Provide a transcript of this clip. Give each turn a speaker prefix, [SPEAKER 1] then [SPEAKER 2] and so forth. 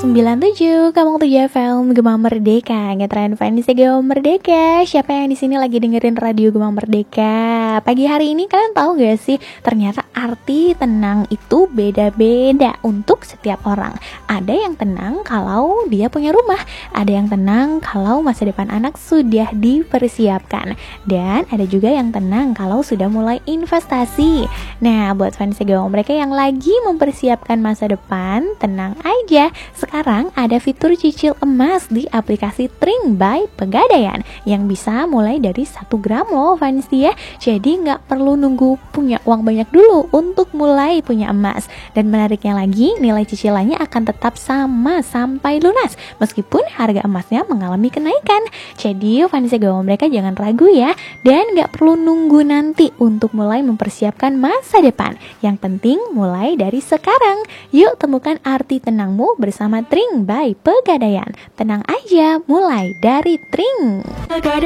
[SPEAKER 1] 97, kamu 7 FM Gema Merdeka, ngetren fans Gema Merdeka. Siapa yang di sini lagi dengerin radio Gema Merdeka? Pagi hari ini kalian tahu gak sih, ternyata arti tenang itu beda-beda untuk setiap orang. Ada yang tenang kalau dia punya rumah, ada yang tenang kalau masa depan anak sudah dipersiapkan, dan ada juga yang tenang kalau sudah mulai investasi. Nah, buat fans Gema Merdeka yang lagi mempersiapkan masa depan, tenang aja. Sekarang ada fitur cicil emas di aplikasi Tring by Pegadaian yang bisa mulai dari 1 gram loh fans ya. Jadi nggak perlu nunggu punya uang banyak dulu untuk mulai punya emas. Dan menariknya lagi, nilai cicilannya akan tetap sama sampai lunas meskipun harga emasnya mengalami kenaikan. Jadi fans Gema Merdeka jangan ragu ya, dan nggak perlu nunggu nanti untuk mulai mempersiapkan masa depan. Yang penting mulai dari sekarang. Yuk temukan arti tenangmu bersama Tring by Pegadaian. Tenang aja, mulai dari Tring.